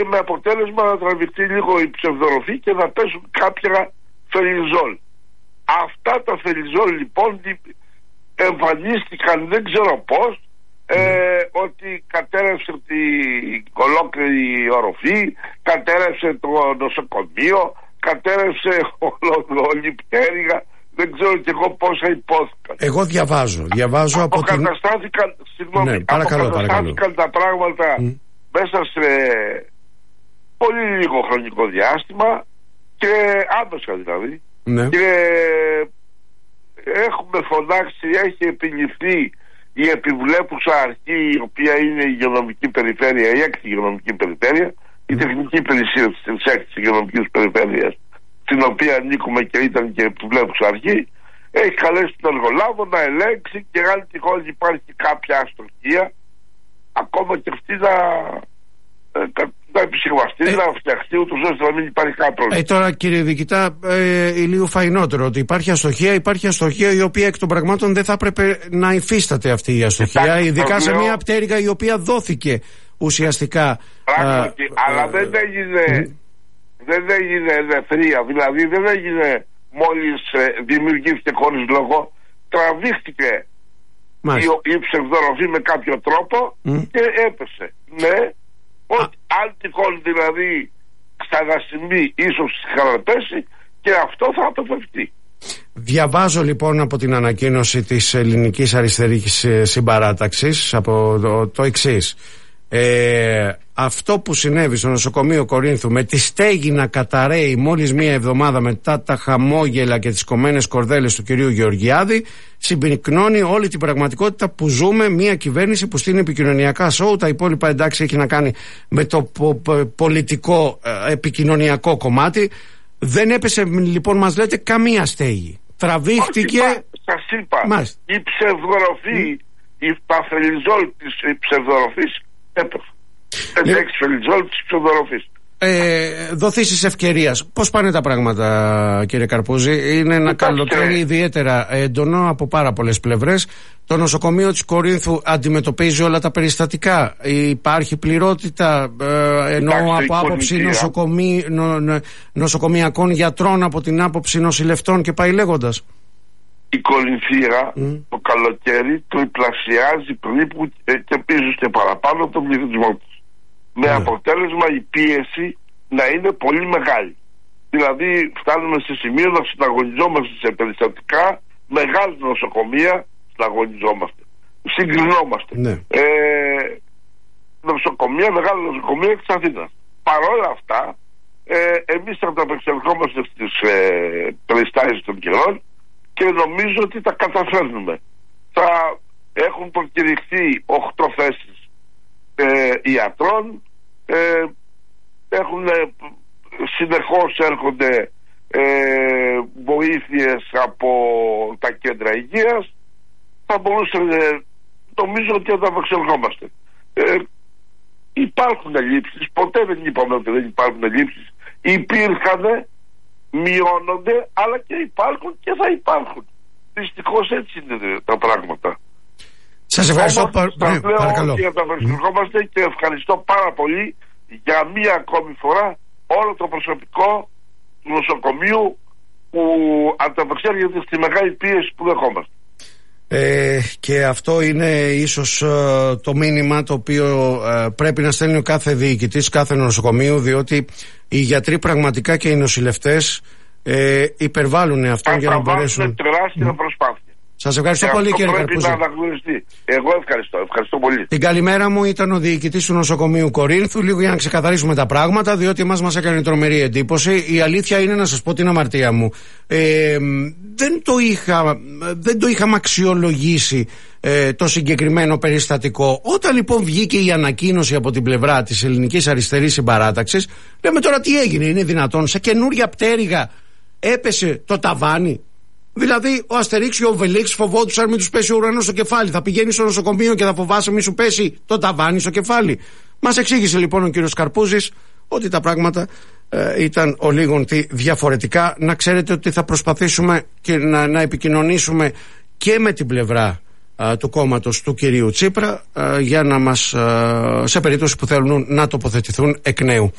και με αποτέλεσμα να τραβηχτεί λίγο η ψευδορροφή και να πέσουν κάποια φελιζόλ. Αυτά τα φελιζόλ λοιπόν εμφανίστηκαν δεν ξέρω πώς, ότι κατέρευσε την ολόκληρη οροφή, κατέρευσε το νοσοκομείο, κατέρευσε όλη η πτέρυγα, δεν ξέρω και εγώ πόσα υπόθηκαν. Εγώ διαβάζω από την... Αποκαταστάθηκαν τα πράγματα μέσα σε πολύ λίγο χρονικό διάστημα και άμεσα δηλαδή. Ναι. Και έχουμε φωνάξει, έχει επιληφθεί η επιβλέπουσα αρχή, η οποία είναι η υγειονομική περιφέρεια, η έκτη υγειονομική περιφέρεια, η τεχνική υπηρεσία της έκτης υγειονομικής περιφέρειας, στην οποία ανήκουμε και ήταν και επιβλέπουσα αρχή, έχει καλέσει τον εργολάβο να ελέγξει και αν τυχόν υπάρχει κάποια αστοχία, ακόμα και αυτή να επισυμβαστεί, να φτιαχτεί ούτως ώστε να μην υπάρχει κάποιο πρόβλημα. Τώρα κύριε Διοικητά, λίγο φαϊνότερο ότι υπάρχει αστοχία η οποία εκ των πραγμάτων δεν θα έπρεπε να υφίσταται αυτή η αστοχία, ειδικά σε μια πτέρυγα η οποία δόθηκε ουσιαστικά. Πράγματι, αλλά δεν έγινε ελευθερία, δηλαδή δεν έγινε μόλις δημιουργήθηκε χωρίς λόγο, τραβήχτηκε η ψευδορροφή με κάποιο τρόπο και έπεσε. Ναι, ότι αν τυχόν δηλαδή ξανασυμβεί, ίσως ξαναπέσει και αυτό θα αποφευκτεί. Διαβάζω λοιπόν από την ανακοίνωση της Ελληνικής Αριστερής Συμπαράταξης από το εξής. Αυτό που συνέβη στο νοσοκομείο Κορίνθου με τη στέγη να καταραίει μόλις μία εβδομάδα μετά τα χαμόγελα και τις κομμένες κορδέλες του κυρίου Γεωργιάδη συμπυκνώνει όλη την πραγματικότητα που ζούμε, μία κυβέρνηση που στείνει επικοινωνιακά σοου, τα υπόλοιπα εντάξει έχει να κάνει με το πολιτικό επικοινωνιακό κομμάτι. Δεν έπεσε λοιπόν, μας λέτε, καμία στέγη. Τραβήχτηκε. Σας είπα, η ψευδορροφή, η παθελιζόλ της ψευδορροφής έπεσε. Εντάξει, φελιζόλ της ψευδορροφής. Δοθήσεις ευκαιρίας. Πώς πάνε τα πράγματα, κύριε Καρπούζη? Είναι ένα καλοκαίρι ιδιαίτερα έντονο από πάρα πολλές πλευρές. Το νοσοκομείο της Κορίνθου αντιμετωπίζει όλα τα περιστατικά. Υπάρχει πληρότητα, εννοώ από άποψη νοσοκομιακών γιατρών, από την άποψη νοσηλευτών και πάει λέγοντας. Η Κορινθία το καλοκαίρι τριπλασιάζει περίπου και ίσως και παραπάνω τον πληθυσμό της. Με αποτέλεσμα η πίεση να είναι πολύ μεγάλη. Δηλαδή φτάνουμε σε σημείο να συναγωνιζόμαστε σε περιστατικά, μεγάλη νοσοκομεία συναγωνιζόμαστε, συγκρινόμαστε. Μεγάλη νοσοκομεία της Αθήνας. Παρ' όλα αυτά εμείς θα τα απεξελκόμαστε στις περιστάσεις των καιρών και νομίζω ότι τα καταφέρνουμε. Θα έχουν προκηρυχθεί 8 θέσεις ιατρών, συνεχώς έρχονται βοήθειες από τα κέντρα υγείας. Θα μπορούσαμε, νομίζω ότι θα τα απεξελκόμαστε. Υπάρχουν ελλείψεις, ποτέ δεν είπαμε ότι δεν υπάρχουν ελλείψεις. Υπήρχαν, μειώνονται, αλλά και υπάρχουν και θα υπάρχουν. Δυστυχώς έτσι είναι τα πράγματα. Σας ευχαριστώ παρακαλώ. Και ευχαριστώ πάρα πολύ για μία ακόμη φορά όλο το προσωπικό του νοσοκομείου που ανταπεξέρχεται στη μεγάλη πίεση που δεχόμαστε. Και αυτό είναι ίσως το μήνυμα το οποίο πρέπει να στέλνει ο κάθε διοικητής κάθε νοσοκομείου, διότι οι γιατροί πραγματικά και οι νοσηλευτές υπερβάλλουν αυτό για να μπορέσουν. Τεράστια προσπάθεια. Σας ευχαριστώ πολύ, κύριε Καρπούζη. Εγώ ευχαριστώ πολύ. Την καλημέρα μου ήταν ο διοικητής του νοσοκομείου Κορίνθου. Λίγο για να ξεκαθαρίσουμε τα πράγματα, διότι εμάς μας έκανε τρομερή εντύπωση. Η αλήθεια είναι, να σας πω την αμαρτία μου, δεν το είχαμε αξιολογήσει το συγκεκριμένο περιστατικό. Όταν λοιπόν βγήκε η ανακοίνωση από την πλευρά της Ελληνικής Αριστερής Συμπαράταξης, λέμε τώρα τι έγινε, είναι δυνατόν σε καινούρια πτέρυγα έπεσε το ταβάνι? Δηλαδή, ο Αστερίξ και ο Οβελίξ φοβόντουσαν μην τους πέσει ο ουρανός στο κεφάλι. Θα πηγαίνει στο νοσοκομείο και θα φοβάσαι μην σου πέσει το ταβάνι στο κεφάλι. Μας εξήγησε λοιπόν ο κύριος Καρπούζης ότι τα πράγματα ήταν ο λίγον τι διαφορετικά. Να ξέρετε ότι θα προσπαθήσουμε και να επικοινωνήσουμε και με την πλευρά του κόμματος του κυρίου Τσίπρα για να μας, σε περίπτωση που θέλουν να τοποθετηθούν εκ νέου.